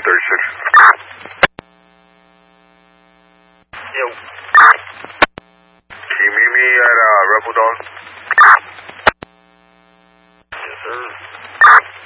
third shift. Yo. Can you meet me at Rebel Dawn?